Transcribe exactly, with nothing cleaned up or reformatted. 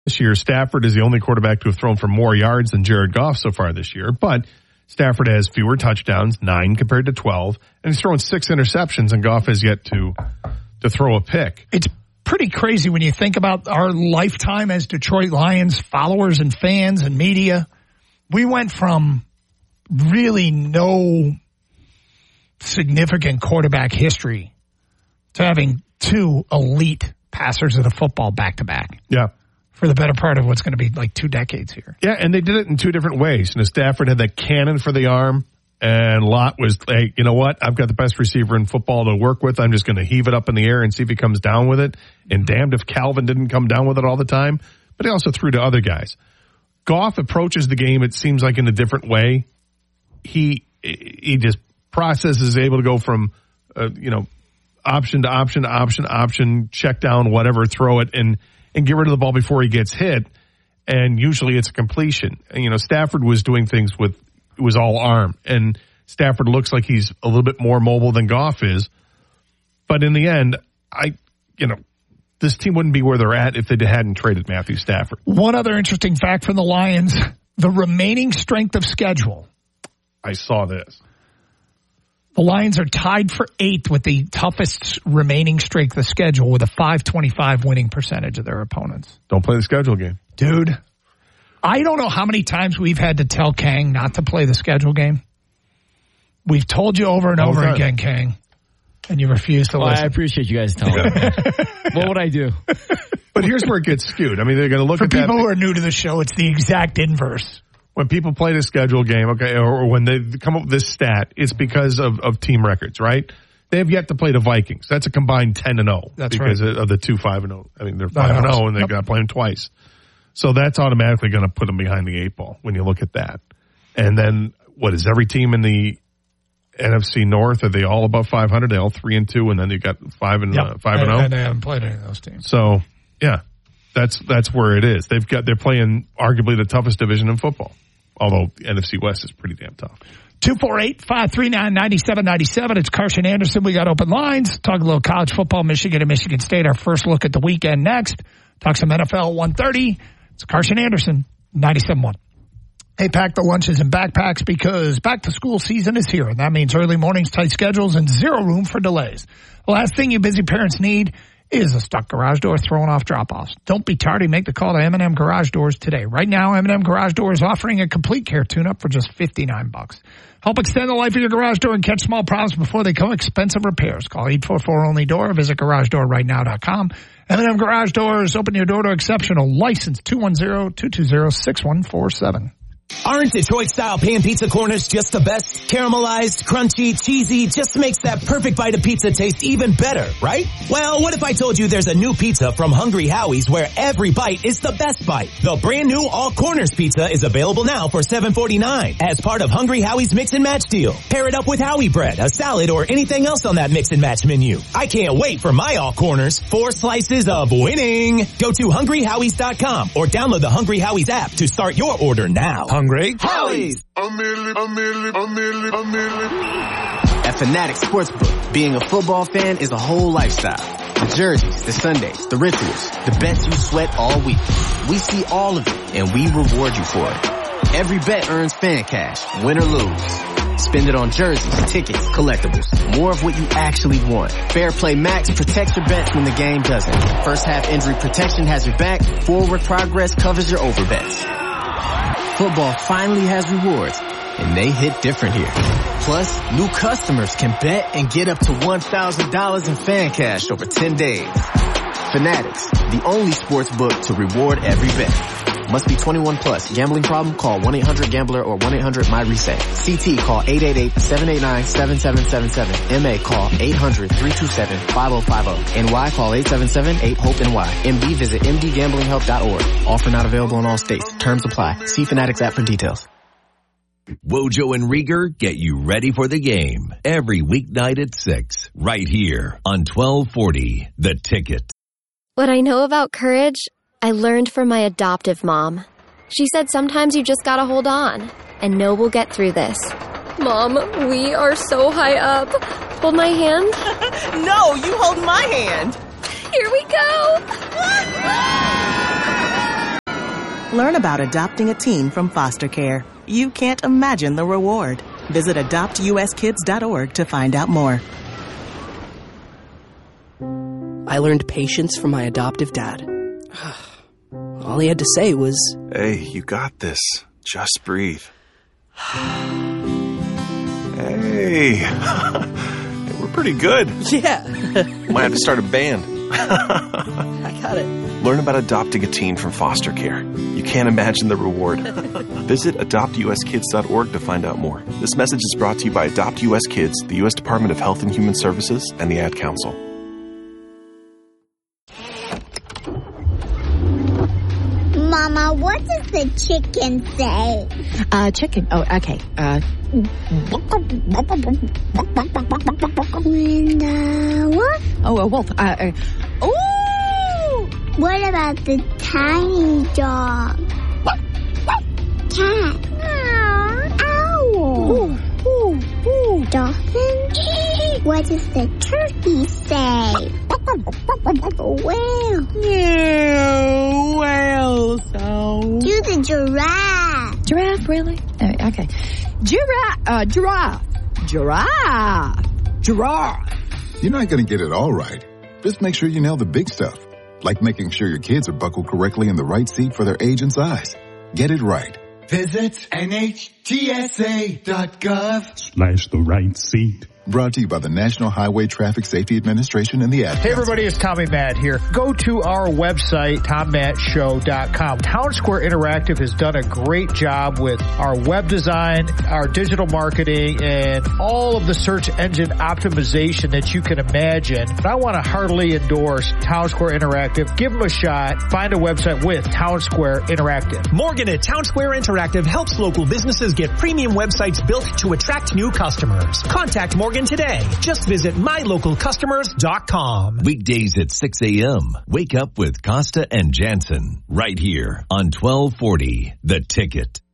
This year, Stafford is the only quarterback to have thrown for more yards than Jared Goff so far this year, but Stafford has fewer touchdowns, nine compared to twelve, and he's thrown six interceptions, and Goff has yet to to throw a pick. It's pretty crazy when you think about our lifetime as Detroit Lions followers and fans and media. We went from really no significant quarterback history to having two elite passers of the football back-to-back. Yeah. For the better part of what's going to be like two decades here. Yeah, and they did it in two different ways. You know, Stafford had that cannon for the arm, and Lott was, hey, you know what? I've got the best receiver in football to work with. I'm just going to heave it up in the air and see if he comes down with it. And damned if Calvin didn't come down with it all the time. But he also threw to other guys. Goff approaches the game, it seems like, in a different way. He he just processes, is able to go from, uh, you know, option to option to option, option, check down, whatever, throw it, and and get rid of the ball before he gets hit. And usually it's a completion. And, you know, Stafford was doing things with, it was all arm. And Stafford looks like he's a little bit more mobile than Goff is. But in the end, I, you know, this team wouldn't be where they're at if they hadn't traded Matthew Stafford. One other interesting fact from the Lions, the remaining strength of schedule. I saw this. The Lions are tied for eighth with the toughest remaining strength of schedule with a five twenty-five winning percentage of their opponents. Don't play the schedule game. Dude, I don't know how many times we've had to tell Kang not to play the schedule game. We've told you over and All over time. again, Kang, and you refuse to Well, listen. I appreciate you guys telling me. What would I do? But here's where it gets skewed. I mean, they're going to look For at people that. who are new to the show, it's the exact inverse. When people play the schedule game, okay, or when they come up with this stat, it's because of, of team records, right? They have yet to play the Vikings. That's a combined ten and oh. That's because right. of the two five and oh. I mean, they're five and oh, and they've Yep. got to play them twice. So that's automatically going to put them behind the eight ball when you look at that. And then, what is every team in the N F C North? Are they all above five hundred? They all three and two, and then you got five and Yep. uh, five and and, oh. and they haven't played any of those teams. So yeah, that's that's where it is. They've got they're playing arguably the toughest division in football. Although the N F C West is pretty damn tough. two four eight, five three nine, nine seven nine seven. It's Carson Anderson. We got open lines. Talk a little college football, Michigan and Michigan State. Our first look at the weekend next. Talk some N F L one thirty. It's Carson Anderson, ninety-seven point one. Hey, pack the lunches and backpacks because back to school season is here. And that means early mornings, tight schedules, and zero room for delays. The last thing you busy parents need is a stuck garage door throwing off drop-offs. Don't be tardy. Make the call to M and M Garage Doors today. Right now, M and M Garage Doors is offering a complete care tune-up for just fifty-nine bucks. Help extend the life of your garage door and catch small problems before they come expensive repairs. Call eight four four only door or visit garage door right now dot com. M and M Garage Doors, open your door to exceptional. License two one zero, two two zero, six one four seven. Aren't Detroit-style pan pizza corners just the best? Caramelized, crunchy, cheesy, just makes that perfect bite of pizza taste even better, right? Well, what if I told you there's a new pizza from Hungry Howie's where every bite is the best bite? The brand new All Corners pizza is available now for seven forty-nine as part of Hungry Howie's Mix and Match deal. Pair it up with Howie bread, a salad, or anything else on that Mix and Match menu. I can't wait for my All Corners. Four slices of winning. Go to hungry howies dot com or download the Hungry Howie's app to start your order now. Hungry Howie's. At Fanatics Sportsbook, being a football fan is a whole lifestyle. The jerseys, the Sundays, the rituals, the bets you sweat all week. We see all of it, and we reward you for it. Every bet earns fan cash, win or lose. Spend it on jerseys, tickets, collectibles. More of what you actually want. Fair Play Max protects your bets when the game doesn't. First half injury protection has your back. Forward progress covers your over bets. Football finally has rewards, and they hit different here. Plus, new customers can bet and get up to one thousand dollars in fan cash over ten days. Fanatics, the only sports book to reward every bet. Must be twenty-one plus. Gambling problem? Call one eight hundred gambler or one eight hundred my reset. C T call eight eight eight, seven eight nine, seven seven seven seven. M A call eight hundred, three two seven, five oh five oh. N Y call eight seven seven, eight hope N Y. M D visit m d gambling help dot org. Offer not available in all states. Terms apply. See Fanatics app for details. Wojo and Rieger get you ready for the game every weeknight at six, right here on twelve forty The Ticket. What I know about courage, I learned from my adoptive mom. She said sometimes you just gotta hold on and know we'll get through this. Mom, we are so high up. Hold my hand. No, you hold my hand. Here we go. Learn about adopting a teen from foster care. You can't imagine the reward. Visit adopt u s kids dot org to find out more. I learned patience from my adoptive dad. All he had to say was, "Hey, you got this. Just breathe." Hey, we're pretty good. Yeah. Might have to start a band. I got it. Learn about adopting a teen from foster care. You can't imagine the reward. Visit adopt u s kids dot org to find out more. This message is brought to you by Adopt U S Kids, the U S Department of Health and Human Services, and the Ad Council. Mama, what does the chicken say? Uh, chicken. Oh, okay. Uh, and, uh, what? Oh, a wolf. Uh, uh, Ooh! What about the tiny dog? Cat. Owl. Ooh, ooh, ooh. Dolphin. What does the turkey say? Whale. Yeah, whale sound. Do the giraffe. Giraffe, really? Oh, okay. Giraffe. Uh, giraffe. Giraffe. Giraffe. You're not going to get it all right. Just make sure you nail the big stuff, like making sure your kids are buckled correctly in the right seat for their age and size. Get it right. Visit N H T S A dot gov slash the right seat. Brought to you by the National Highway Traffic Safety Administration and the Ad Council. Hey everybody, it's Tommy Matt here. Go to our website, tom matt show dot com. Town Square Interactive has done a great job with our web design, our digital marketing, and all of the search engine optimization that you can imagine. But I want to heartily endorse Town Square Interactive. Give them a shot. Find a website with Town Square Interactive. Morgan at Town Square Interactive helps local businesses get premium websites built to attract new customers. Contact Morgan today. Just visit my local customers dot com. Weekdays at six a.m. Wake up with Costa and Jansen right here on twelve forty The Ticket.